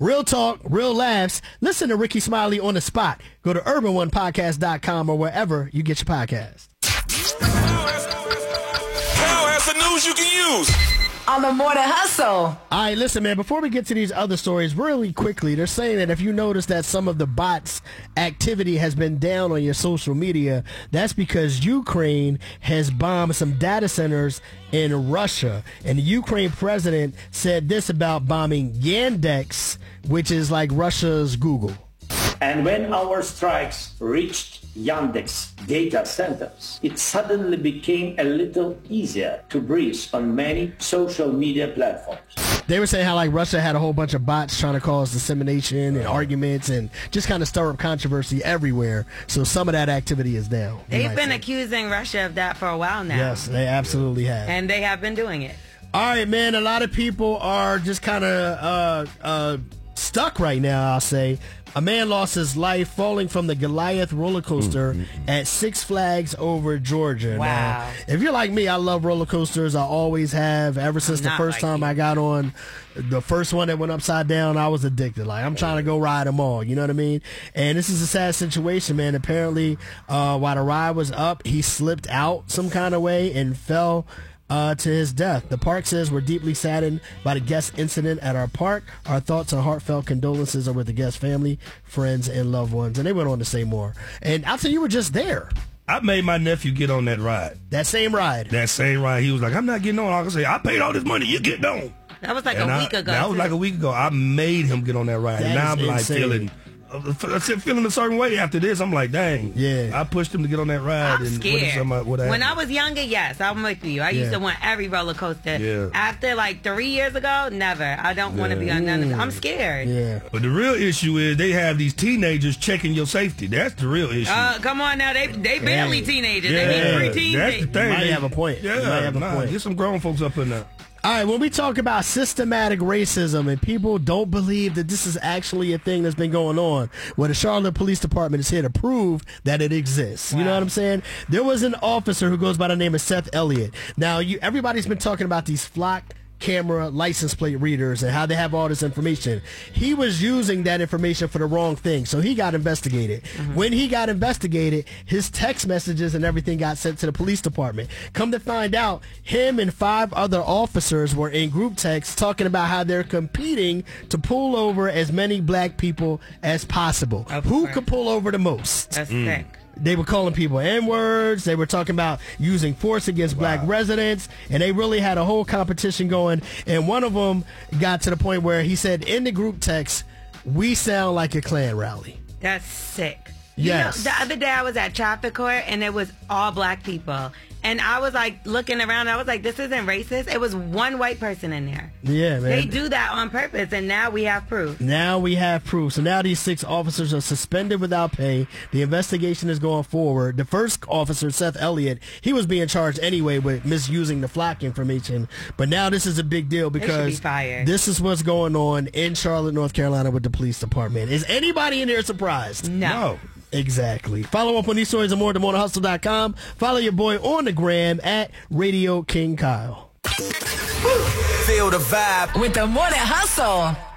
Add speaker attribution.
Speaker 1: Real talk, real laughs. Listen to Ricky Smiley on the spot. Go to urban1podcast.com or wherever you get your podcast.
Speaker 2: Kyle has the news you can use
Speaker 3: on the Morning Hustle.
Speaker 1: All right, listen, man, before we get to these other stories, really quickly, they're saying that if you notice that some of the bots' activity has been down on your social media, that's because Ukraine has bombed some data centers in Russia. And the Ukraine president said this about bombing Yandex, which is like Russia's Google.
Speaker 4: And when our strikes reached Yandex data centers, it suddenly became a little easier to breathe on many social media platforms.
Speaker 1: They were saying how like Russia had a whole bunch of bots trying to cause dissemination and arguments and just kind of stir up controversy everywhere. So some of that activity is down.
Speaker 5: They've been accusing Russia of that for a while now.
Speaker 1: Yes, they absolutely have.
Speaker 5: And they have been doing it.
Speaker 1: All right, man, a lot of people are just kind of stuck right now, I'll say. A man lost his life falling from the Goliath roller coaster at Six Flags over Georgia.
Speaker 5: Wow.
Speaker 1: Now, if you're like me, I love roller coasters. I always have. Ever since the first time I got on the first one that went upside down, I was addicted. Like, I'm trying to go ride them all. You know what I mean? And this is a sad situation, man. Apparently, while the ride was up, he slipped out some kind of way and fell to his death. The park says we're deeply saddened by the guest incident at our park. Our thoughts and heartfelt condolences are with the guest family, friends, and loved ones. And they went on to say more. And I'll tell you, were just there.
Speaker 6: I made my nephew get on that ride.
Speaker 1: That same ride.
Speaker 6: He was like, I'm not getting on. I can say, I paid all this money. You get on.
Speaker 5: That was like a week ago.
Speaker 6: That was like a week ago. I made him get on that ride. And now I'm like feeling a certain way after this. I'm like, dang. Yeah. I pushed him to get on that ride.
Speaker 5: I'm scared. When I was younger, yes, I'm with you. I used to want every roller coaster. Yeah. After like 3 years ago, never. I don't want to be on none of them. I'm scared.
Speaker 1: Yeah.
Speaker 6: But the real issue is they have these teenagers checking your safety. That's the real issue.
Speaker 5: Come on now. They barely teenagers. Yeah. They need preteens.
Speaker 6: That's the thing.
Speaker 1: You might have a point.
Speaker 6: Yeah. Get some grown folks up in there.
Speaker 1: All right, when we talk about systematic racism and people don't believe that this is actually a thing that's been going on, well, the Charlotte Police Department is here to prove that it exists. Wow. You know what I'm saying? There was an officer who goes by the name of Seth Elliott. Now, everybody's been talking about these flock camera license plate readers and how they have all this information. He was using that information for the wrong thing, so he got investigated. When he got investigated, his text messages and everything got sent to the police department. Come to find out, him and 5 other officers were in group texts talking about how they're competing to pull over as many black people as possible. Who could pull over the most?
Speaker 5: That's sick.
Speaker 1: They were calling people N-words. They were talking about using force against black residents. And they really had a whole competition going. And one of them got to the point where he said in the group text, we sound like a Klan rally.
Speaker 5: That's sick.
Speaker 1: Yes.
Speaker 5: You know, the other day I was at traffic court and it was all black people. And I was like looking around. I was like, this isn't racist. It was one white person in there.
Speaker 1: Yeah, man.
Speaker 5: They do that on purpose. And now we have proof.
Speaker 1: So now these 6 officers are suspended without pay. The investigation is going forward. The first officer, Seth Elliott, he was being charged anyway with misusing the flock information. But now this is a big deal because this is what's going on in Charlotte, North Carolina with the police department. Is anybody in there surprised?
Speaker 5: No.
Speaker 1: Exactly. Follow up on these stories and more at themorninghustle.com. Follow your boy on the gram at Radio King Kyle.
Speaker 3: Feel the vibe with the Morning Hustle.